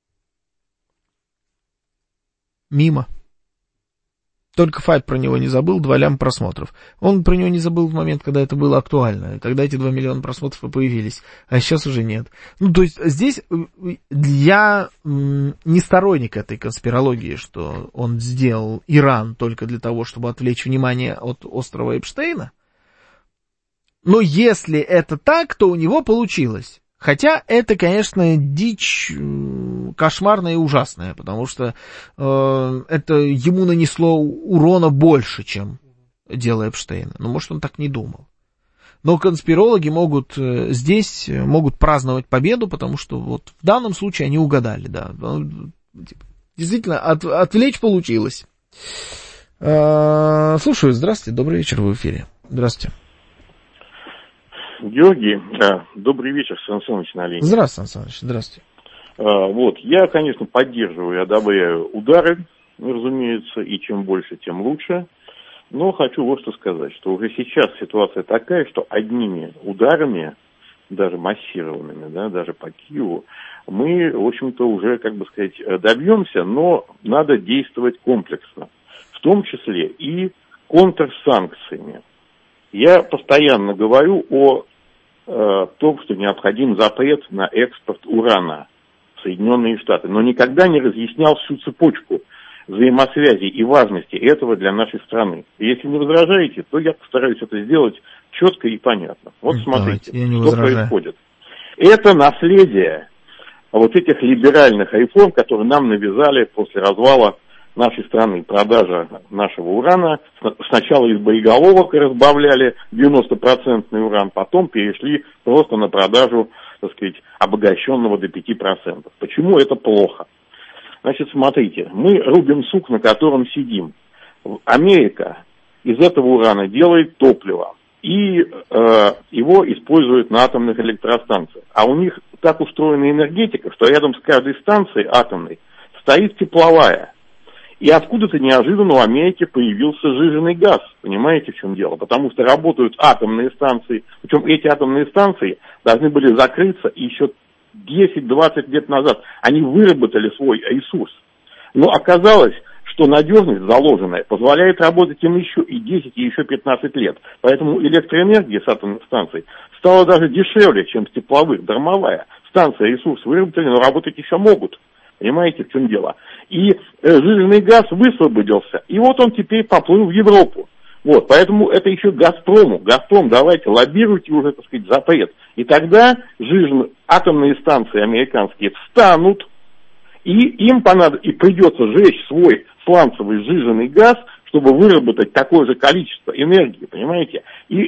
мимо. Только Файт про него не забыл, 2 ляма просмотров. Он про него не забыл в момент, когда это было актуально. Тогда эти 2 миллиона просмотров и появились. А сейчас уже нет. Ну, то есть здесь я не сторонник этой конспирологии, что он сделал Иран только для того, чтобы отвлечь внимание от острова Эпштейна. Но если это так, то у него получилось. Хотя это, конечно, дичь кошмарная и ужасная, потому что это ему нанесло урона больше, чем дело Эпштейна. Но, может, он так не думал. Но конспирологи могут праздновать победу, потому что вот в данном случае они угадали, да. Действительно, отвлечь получилось. Слушаю, здравствуйте, добрый вечер, вы в эфире. Здравствуйте. Георгий, добрый вечер, Сан Саныч на линии. Здравствуйте, Сан Саныч, здравствуйте. Вот, я, конечно, поддерживаю и одобряю удары, разумеется, и чем больше, тем лучше. Но хочу вот что сказать, что уже сейчас ситуация такая, что одними ударами, даже массированными, да, даже по Киеву, мы, в общем-то, уже, как бы сказать, добьемся, но надо действовать комплексно, в том числе и контрсанкциями. Я постоянно говорю о том, что необходим запрет на экспорт урана в Соединенные Штаты, но никогда не разъяснял всю цепочку взаимосвязи и важности этого для нашей страны. И если не возражаете, то я постараюсь это сделать четко и понятно. Вот смотрите, что происходит. Это наследие вот этих либеральных реформ, которые нам навязали после развала нашей страны, продажа нашего урана. Сначала из боеголовок разбавляли 90% уран, потом перешли просто на продажу, так сказать, обогащенного до 5%. Почему это плохо? Значит, смотрите, мы рубим сук, на котором сидим. Америка из этого урана делает топливо и его используют на атомных электростанциях. А у них так устроена энергетика, что рядом с каждой станцией атомной стоит тепловая. И откуда-то неожиданно у Америки появился сжиженный газ. Понимаете, в чем дело? Потому что работают атомные станции. Причем эти атомные станции должны были закрыться еще 10-20 лет назад. Они выработали свой ресурс. Но оказалось, что надежность заложенная позволяет работать им еще и 10, и еще 15 лет. Поэтому электроэнергия с атомных станций стала даже дешевле, чем с тепловых. Дармовая. Станция ресурс выработали, но работать еще могут. Понимаете, в чем дело? И сжиженный газ высвободился, и вот он теперь поплыл в Европу. Вот, поэтому это еще Газпрому. Газпром, давайте, лоббируйте уже, так сказать, запрет. И тогда атомные станции американские встанут, и им придется сжечь свой сланцевый сжиженный газ, чтобы выработать такое же количество энергии, понимаете? И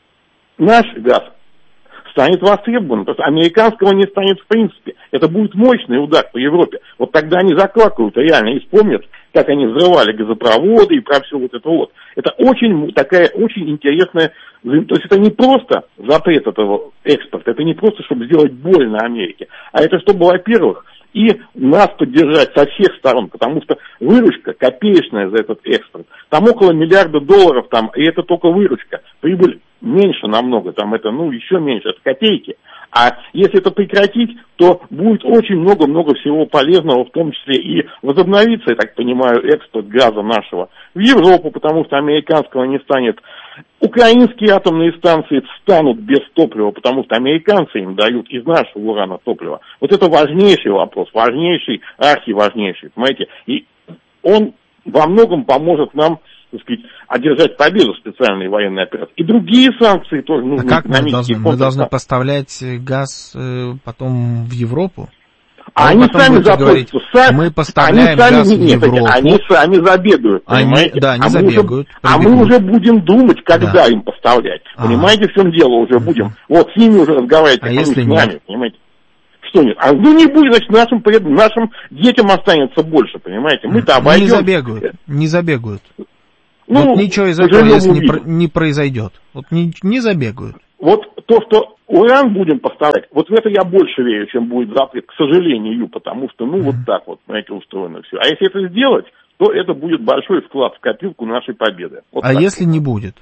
наш газ станет востребованным, потому что американского не станет в принципе. Это будет мощный удар по Европе. Вот тогда они заклакают реально и вспомнят, как они взрывали газопроводы и про все вот это вот. Это очень интересная... То есть это не просто запрет этого экспорта, это не просто, чтобы сделать больно Америке, а это чтобы, во-первых, и нас поддержать со всех сторон, потому что выручка копеечная за этот экспорт. Там около $1 миллиарда, там, и это только выручка. Прибыль меньше намного, там это, еще меньше, это копейки. А если это прекратить, то будет очень много-много всего полезного, в том числе и возобновится, я так понимаю, экспорт газа нашего в Европу, потому что американского не станет. Украинские атомные станции станут без топлива, потому что американцы им дают из нашего урана топливо. Вот это важнейший вопрос, важнейший, архиважнейший, понимаете? И он во многом поможет нам, так сказать, одержать победу в специальной военной операции. И другие санкции тоже нужны. А как мы должны поставлять газ потом в Европу? Они сами запросят. Мы поставляем газ в Европу. Они сами забегают, понимаете? Да, они забегают. Мы уже будем думать, когда им поставлять. Понимаете, в чем дело уже будем? Вот с ними уже разговаривать, а если с нами, понимаете? Что нет? Не будет, значит, нашим детям останется больше, понимаете? Мы-то обойдем. Не забегают. Вот ничего из этого, если не произойдет. Вот не забегают. Вот то, что уран будем поставлять, вот в это я больше верю, чем будет запрет, к сожалению, потому что, вот так вот, знаете, устроено все. А если это сделать, то это будет большой вклад в копилку нашей победы. Вот если не будет?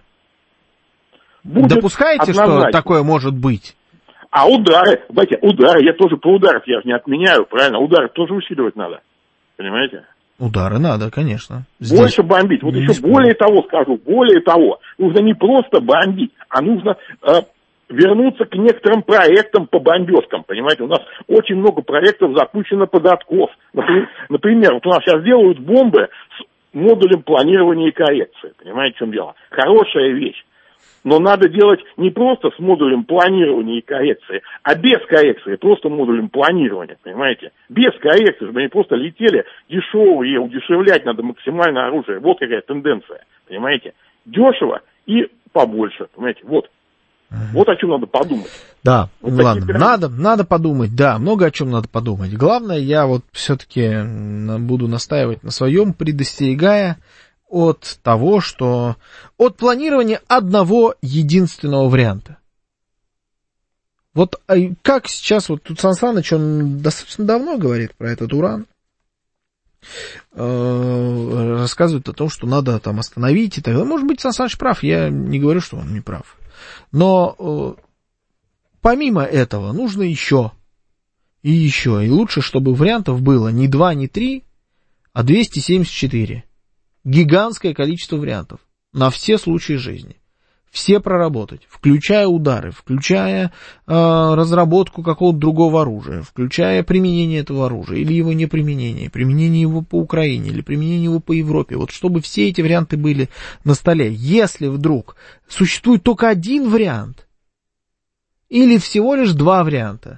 Допускаете, однозначно, что такое может быть? А удары, я тоже про удары, я же не отменяю, правильно? Удары тоже усиливать надо, понимаете? Удары надо, конечно. Больше бомбить. Вот еще более того, нужно не просто бомбить, а нужно вернуться к некоторым проектам по бомбежкам, понимаете? У нас очень много проектов запущено под откос. Например, вот у нас сейчас делают бомбы с модулем планирования и коррекции, понимаете, в чем дело? Хорошая вещь. Но надо делать не просто с модулем планирования и коррекции, а без коррекции, просто модулем планирования, понимаете? Без коррекции, чтобы они просто летели дешевые, удешевлять надо максимально оружие. Вот какая тенденция, понимаете? Дешево и побольше, понимаете? Вот о чем надо подумать. Да, вот ладно, надо подумать, да, много о чем надо подумать. Главное, я вот все-таки буду настаивать на своем, предостерегая от того, что от планирования одного единственного варианта. Вот как сейчас, вот тут Сан Саныч, он достаточно давно говорит про этот уран, рассказывает о том, что надо там остановить и так далее. Может быть, Сан Саныч прав, я не говорю, что он не прав. Но помимо этого нужно еще. И лучше, чтобы вариантов было не 2, не 3, а 274. Гигантское количество вариантов на все случаи жизни. Все проработать, включая удары, включая разработку какого-то другого оружия, включая применение этого оружия или его неприменение, применение его по Украине или применение его по Европе. Вот чтобы все эти варианты были на столе. Если вдруг существует только один вариант или всего лишь 2 варианта,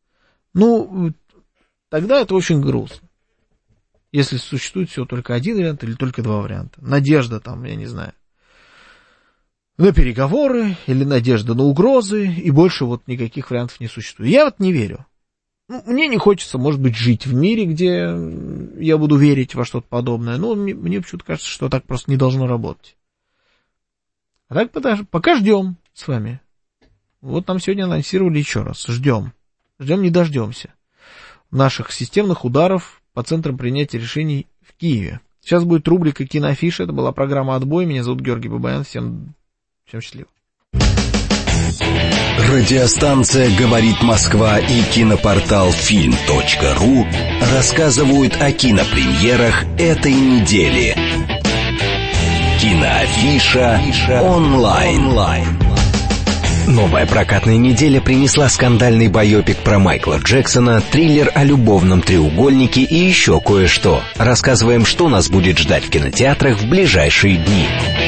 тогда это очень грустно. Если существует всего только один вариант или только 2 варианта. Надежда там, я не знаю, на переговоры или надежда на угрозы, и больше вот никаких вариантов не существует. Я вот не верю. Мне не хочется, может быть, жить в мире, где я буду верить во что-то подобное, но мне почему-то кажется, что так просто не должно работать. А так пока ждем с вами. Вот нам сегодня анонсировали еще раз. Ждем не дождемся наших системных ударов по центрам принятия решений в Киеве. Сейчас будет рубрика «Киноафиша». Это была программа «Отбой». Меня зовут Георгий Бабаян. Всем счастливо. Радиостанция «Говорит Москва» и кинопортал film.ru рассказывают о кинопремьерах этой недели. Киноафиша онлайн. Новая прокатная неделя принесла скандальный байопик про Майкла Джексона, триллер о любовном треугольнике и еще кое-что. Рассказываем, что нас будет ждать в кинотеатрах в ближайшие дни.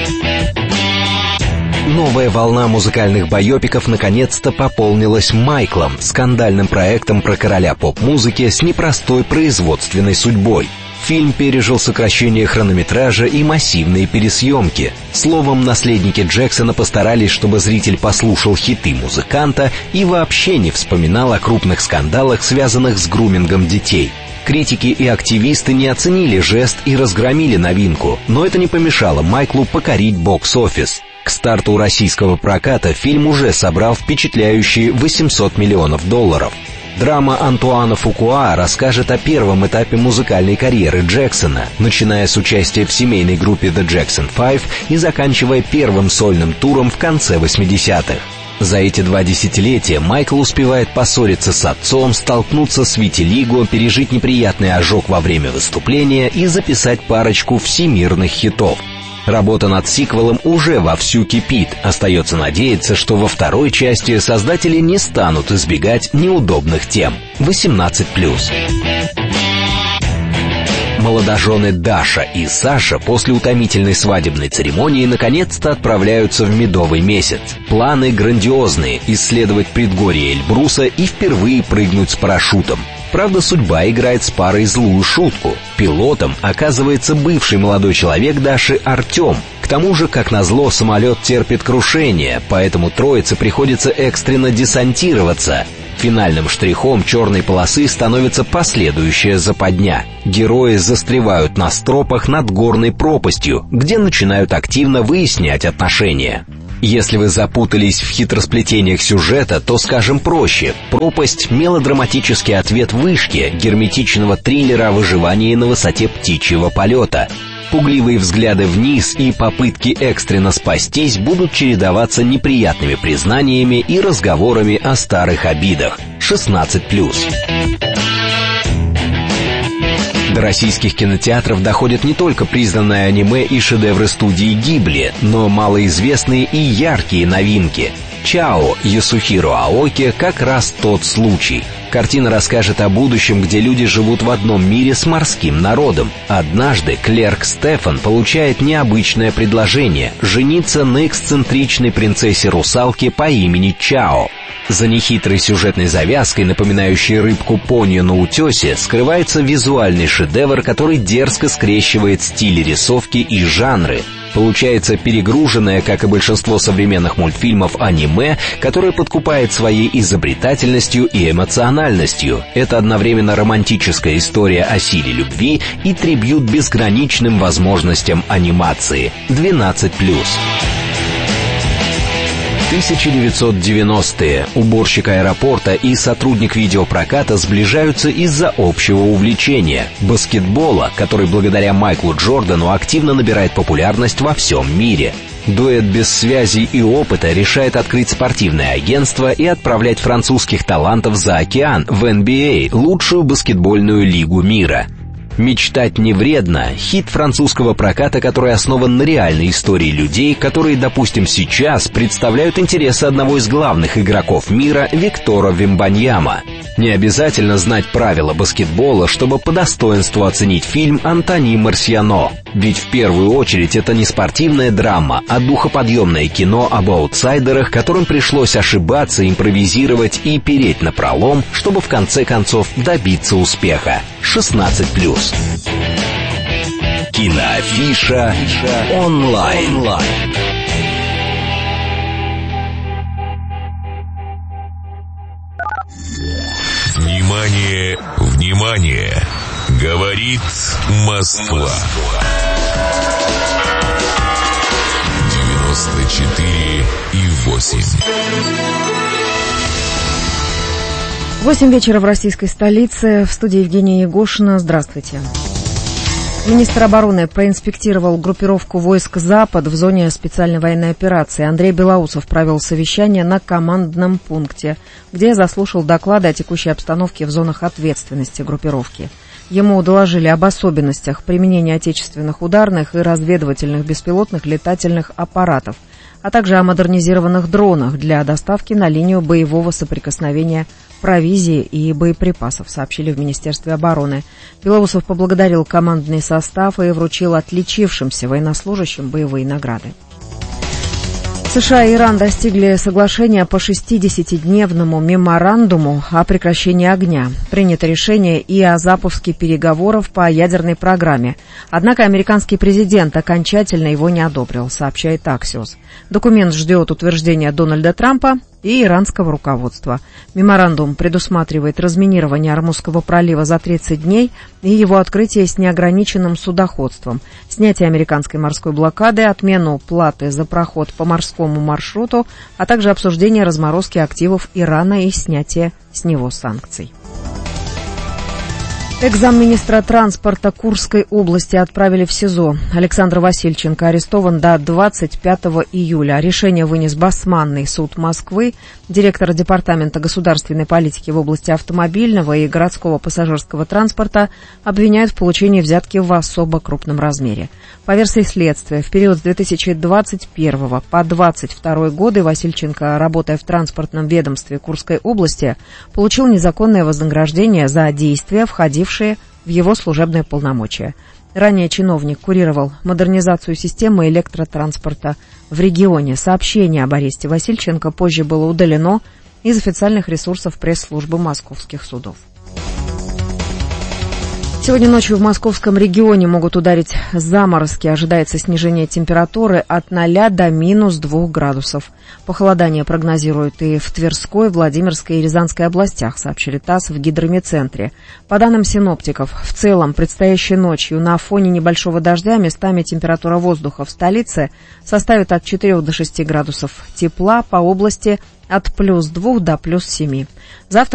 Новая волна музыкальных байопиков наконец-то пополнилась Майклом, скандальным проектом про короля поп-музыки с непростой производственной судьбой. Фильм пережил сокращение хронометража и массивные пересъемки. Словом, наследники Джексона постарались, чтобы зритель послушал хиты музыканта и вообще не вспоминал о крупных скандалах, связанных с грумингом детей. Критики и активисты не оценили жест и разгромили новинку, но это не помешало Майклу покорить бокс-офис. К старту российского проката фильм уже собрал впечатляющие $800 миллионов. Драма Антуана Фукуа расскажет о первом этапе музыкальной карьеры Джексона, начиная с участия в семейной группе The Jackson 5 и заканчивая первым сольным туром в конце 80-х. За эти 2 десятилетия Майкл успевает поссориться с отцом, столкнуться с витилиго, пережить неприятный ожог во время выступления и записать парочку всемирных хитов. Работа над сиквелом уже вовсю кипит. Остается надеяться, что во второй части создатели не станут избегать неудобных тем. 18+. Молодожены Даша и Саша после утомительной свадебной церемонии наконец-то отправляются в медовый месяц. Планы грандиозные — исследовать предгорье Эльбруса и впервые прыгнуть с парашютом. Правда, судьба играет с парой злую шутку. Пилотом оказывается бывший молодой человек Даши Артем. К тому же, как назло, самолет терпит крушение, поэтому троице приходится экстренно десантироваться. Финальным штрихом черной полосы становится последующая западня. Герои застревают на стропах над горной пропастью, где начинают активно выяснять отношения. Если вы запутались в хитросплетениях сюжета, то скажем проще. «Пропасть» — мелодраматический ответ «Вышки», герметичного триллера о выживании на высоте птичьего полета. Пугливые взгляды вниз и попытки экстренно спастись будут чередоваться неприятными признаниями и разговорами о старых обидах. 16+. До российских кинотеатров доходят не только признанное аниме и шедевры студии Гибли, но малоизвестные и яркие новинки. «Чао» Ясухиро Аоки как раз тот случай. Картина расскажет о будущем, где люди живут в одном мире с морским народом. Однажды клерк Стефан получает необычное предложение — жениться на эксцентричной принцессе-русалке по имени Чао. За нехитрой сюжетной завязкой, напоминающей рыбку Понью на утесе, скрывается визуальный шедевр, который дерзко скрещивает стили рисовки и жанры. Получается перегруженное, как и большинство современных мультфильмов, аниме, которое подкупает своей изобретательностью и эмоциональностью. Это одновременно романтическая история о силе любви и трибьют безграничным возможностям анимации. 12+. 1990-е. Уборщик аэропорта и сотрудник видеопроката сближаются из-за общего увлечения — баскетбола, который благодаря Майклу Джордану активно набирает популярность во всем мире. Дуэт без связи и опыта решает открыть спортивное агентство и отправлять французских талантов за океан в NBA, лучшую баскетбольную лигу мира. «Мечтать не вредно» — хит французского проката, который основан на реальной истории людей, которые, допустим, сейчас представляют интересы одного из главных игроков мира Виктора Вембаньяма. Не обязательно знать правила баскетбола, чтобы по достоинству оценить фильм Антони Марсиано. Ведь в первую очередь это не спортивная драма, а духоподъемное кино об аутсайдерах, которым пришлось ошибаться, импровизировать и переть напролом, чтобы в конце концов добиться успеха. 16+. Киноафиша онлайн. Внимание, внимание! Говорит Москва. 94,8. 8 вечера в российской столице. В студии Евгения Егошина. Здравствуйте. Министр обороны проинспектировал группировку войск «Запад» в зоне специальной военной операции. Андрей Белоусов провел совещание на командном пункте, где заслушал доклады о текущей обстановке в зонах ответственности группировки. Ему доложили об особенностях применения отечественных ударных и разведывательных беспилотных летательных аппаратов, а также о модернизированных дронах для доставки на линию боевого соприкосновения провизии и боеприпасов, сообщили в Министерстве обороны. Белоусов поблагодарил командный состав и вручил отличившимся военнослужащим боевые награды. США и Иран достигли соглашения по 60-дневному меморандуму о прекращении огня. Принято решение и о запуске переговоров по ядерной программе. Однако американский президент окончательно его не одобрил, сообщает Axios. Документ ждет утверждения Дональда Трампа и иранского руководства. Меморандум предусматривает разминирование Ормузского пролива за 30 дней и его открытие с неограниченным судоходством, снятие американской морской блокады, отмену платы за проход по морскому маршруту, а также обсуждение разморозки активов Ирана и снятие с него санкций. Экс-замминистра транспорта Курской области отправили в СИЗО. Александр Васильченко арестован до 25 июля. Решение вынес Басманный суд Москвы. Директора Департамента государственной политики в области автомобильного и городского пассажирского транспорта обвиняют в получении взятки в особо крупном размере. По версии следствия, в период с 2021 по 2022 годы Васильченко, работая в транспортном ведомстве Курской области, получил незаконное вознаграждение за действия, входившие в его служебные полномочия. Ранее чиновник курировал модернизацию системы электротранспорта в регионе. Сообщение об аресте Васильченко позже было удалено из официальных ресурсов пресс-службы московских судов. Сегодня ночью в московском регионе могут ударить заморозки. Ожидается снижение температуры от 0 до минус 2 градусов. Похолодание прогнозируют и в Тверской, Владимирской и Рязанской областях, сообщили ТАСС в гидрометцентре. По данным синоптиков, в целом предстоящей ночью на фоне небольшого дождя местами температура воздуха в столице составит от 4 до 6 градусов тепла, по области от плюс 2 до плюс 7. Завтра